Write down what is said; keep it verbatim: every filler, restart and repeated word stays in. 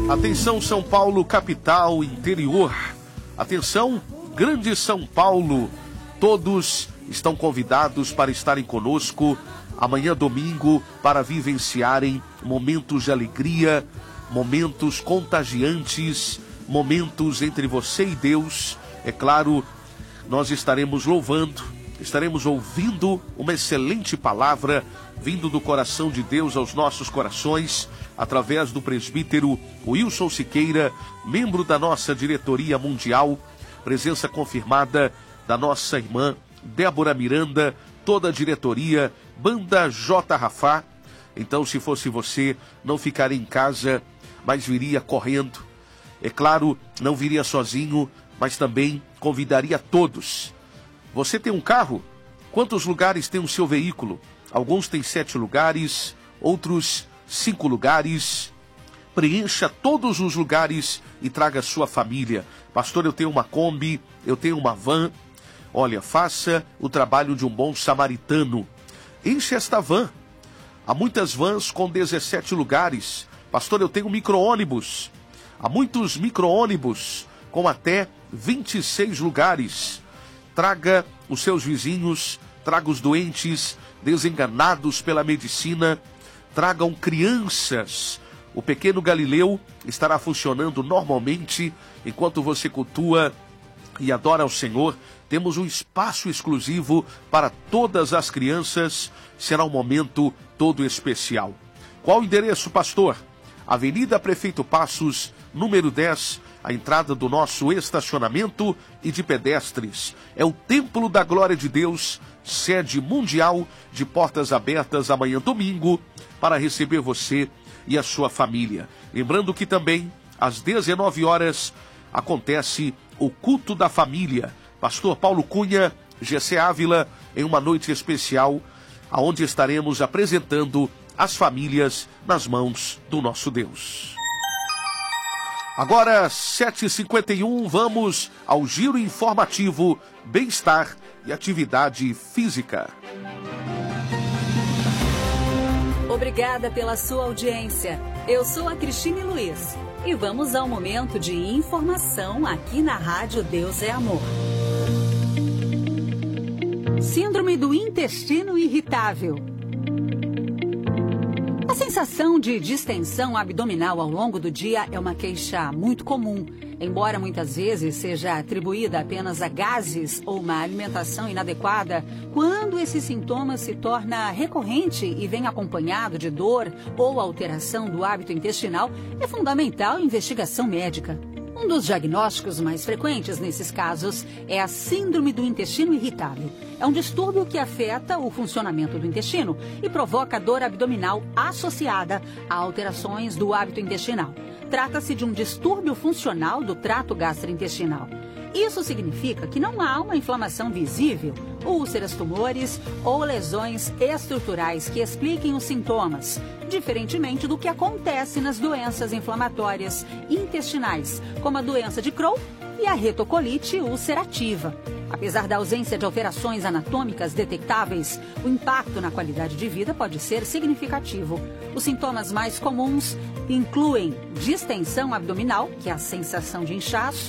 Atenção, São Paulo, capital, interior. Atenção, Grande São Paulo. Todos estão convidados para estarem conosco amanhã, domingo, para vivenciarem momentos de alegria, momentos contagiantes, momentos entre você e Deus. É claro, nós estaremos louvando, estaremos ouvindo uma excelente palavra vindo do coração de Deus aos nossos corações, através do presbítero Wilson Siqueira, membro da nossa diretoria mundial, presença confirmada da nossa irmã Débora Miranda, toda a diretoria, Banda J. Rafá. Então, se fosse você, não ficaria em casa, mas viria correndo. É claro, não viria sozinho, mas também convidaria todos. Você tem um carro? Quantos lugares tem o seu veículo? Alguns têm sete lugares, outros cinco lugares. Preencha todos os lugares e traga sua família. Pastor, eu tenho uma Kombi, eu tenho uma van. Olha, faça o trabalho de um bom samaritano. Enche esta van. Há muitas vans com dezessete lugares. Pastor, eu tenho um micro-ônibus. Há muitos micro-ônibus com até vinte e seis lugares. Traga os seus vizinhos, traga os doentes, desenganados pela medicina, tragam crianças. O pequeno Galileu estará funcionando normalmente enquanto você cultua e adora ao Senhor. Temos um espaço exclusivo para todas as crianças. Será um momento todo especial. Qual o endereço, pastor? Avenida Prefeito Passos, número dez, a entrada do nosso estacionamento e de pedestres. É o Templo da Glória de Deus, sede mundial, de portas abertas amanhã domingo, para receber você e a sua família. Lembrando que também, às dezenove horas, acontece o culto da família. Pastor Paulo Cunha, G C Ávila, em uma noite especial, aonde estaremos apresentando as famílias nas mãos do nosso Deus. Agora, sete e cinquenta e um, vamos ao giro informativo, bem-estar e atividade física. Obrigada pela sua audiência. Eu sou a Cristine Luiz e vamos ao momento de informação aqui na Rádio Deus é Amor. Síndrome do intestino irritável. A sensação de distensão abdominal ao longo do dia é uma queixa muito comum, embora muitas vezes seja atribuída apenas a gases ou uma alimentação inadequada. Quando esse sintoma se torna recorrente e vem acompanhado de dor ou alteração do hábito intestinal, é fundamental a investigação médica. Um dos diagnósticos mais frequentes nesses casos é a síndrome do intestino irritável. É um distúrbio que afeta o funcionamento do intestino e provoca dor abdominal associada a alterações do hábito intestinal. Trata-se de um distúrbio funcional do trato gastrointestinal. Isso significa que não há uma inflamação visível, úlceras, tumores ou lesões estruturais que expliquem os sintomas, diferentemente do que acontece nas doenças inflamatórias intestinais, como a doença de Crohn e a retocolite ulcerativa. Apesar da ausência de alterações anatômicas detectáveis, o impacto na qualidade de vida pode ser significativo. Os sintomas mais comuns incluem distensão abdominal, que é a sensação de inchaço,